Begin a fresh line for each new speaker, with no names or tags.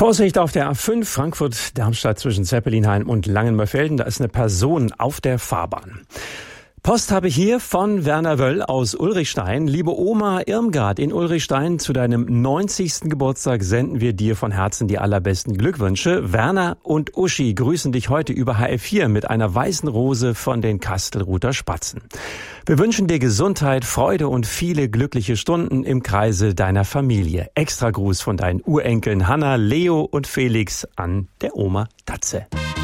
Vorsicht auf der A5 Frankfurt-Darmstadt zwischen Zeppelinheim und Langenmörfelden. Da ist eine Person auf der Fahrbahn. Post habe ich hier von Werner Wöll aus Ulrichstein. Liebe Oma Irmgard in Ulrichstein, zu deinem 90. Geburtstag senden wir dir von Herzen die allerbesten Glückwünsche. Werner und Uschi grüßen dich heute über HR4 mit einer weißen Rose von den Kastelruther Spatzen. Wir wünschen dir Gesundheit, Freude und viele glückliche Stunden im Kreise deiner Familie. Extra Gruß von deinen Urenkeln Hanna, Leo und Felix an der Oma Tatze.